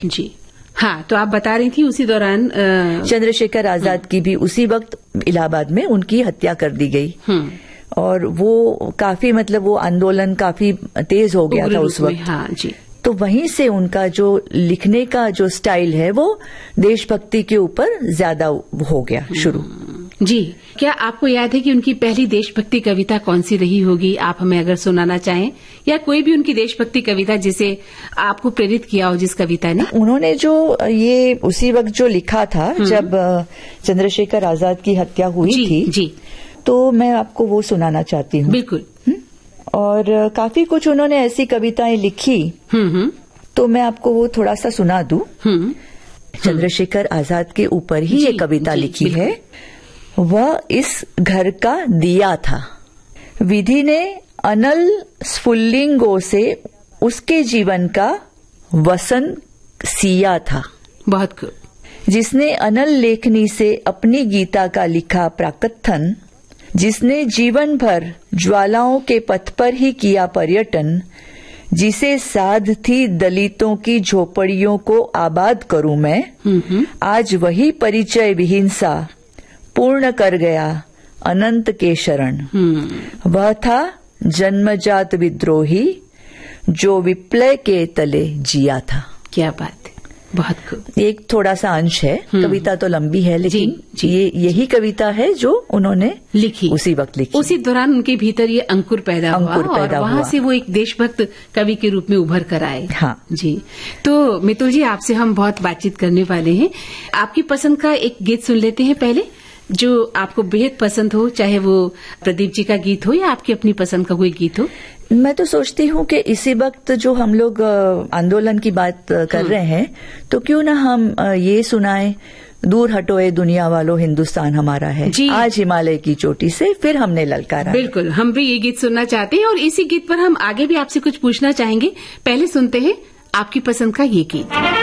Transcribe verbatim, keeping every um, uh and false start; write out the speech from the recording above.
जी हाँ, तो आप बता रही थी उसी दौरान चंद्रशेखर आजाद की भी उसी वक्त इलाहाबाद में उनकी हत्या कर दी गई और वो काफी मतलब वो आंदोलन काफी तेज हो गया था उस वक्त। हाँ जी। तो वहीं से उनका जो लिखने का जो स्टाइल है वो देशभक्ति के ऊपर ज्यादा हो गया शुरू। जी, क्या आपको याद है कि उनकी पहली देशभक्ति कविता कौन सी रही होगी? आप हमें अगर सुनाना चाहें, या कोई भी उनकी देशभक्ति कविता जिसे आपको प्रेरित किया हो, जिस कविता ने? उन्होंने जो ये उसी वक्त जो लिखा था जब चंद्रशेखर आजाद की हत्या हुई जी, थी जी। तो मैं आपको वो सुनाना चाहती हूँ। बिल्कुल। और काफी कुछ उन्होंने ऐसी कविताएं लिखी, तो मैं आपको वो थोड़ा सा सुना दूं। चंद्रशेखर आजाद के ऊपर ही ये कविता लिखी है। वह इस घर का दिया था, विधि ने अनल स्फुल्लिंगों से उसके जीवन का वसन सिया था। बहुत खूब। जिसने अनल लेखनी से अपनी गीता का लिखा प्राकथन, जिसने जीवन भर ज्वालाओं के पथ पर ही किया पर्यटन, जिसे साध थी दलितों की झोपड़ियों को आबाद करूं मैं, आज वही परिचय विहीन सा पूर्ण कर गया अनंत के शरण। वह था जन्मजात विद्रोही जो विप्लव के तले जिया था। क्या बात है, बहुत खूब। एक थोड़ा सा अंश है, कविता तो लंबी है लेकिन जी, जी, ये यही कविता है जो उन्होंने लिखी उसी वक्त लिखी। उसी दौरान उनके भीतर ये अंकुर पैदा अंकुर हुआ पैदा और वहां हुआ। से वो एक देशभक्त कवि के रूप में उभर कर आए। हाँ जी। तो मितुल जी, आपसे हम बहुत बातचीत करने वाले हैं। आपकी पसंद का एक गीत सुन लेते हैं पहले, जो आपको बेहद पसंद हो, चाहे वो प्रदीप जी का गीत हो या आपकी अपनी पसंद का कोई गीत हो। मैं तो सोचती हूँ कि इसी वक्त जो हम लोग आंदोलन की बात कर रहे हैं, तो क्यों ना हम ये सुनाएं, दूर हटोए दुनिया वालों हिंदुस्तान हमारा है, आज हिमालय की चोटी से फिर हमने ललकारा। बिल्कुल, हम भी ये गीत सुनना चाहते हैं और इसी गीत पर हम आगे भी आपसे कुछ पूछना चाहेंगे। पहले सुनते हैं आपकी पसंद का ये गीत।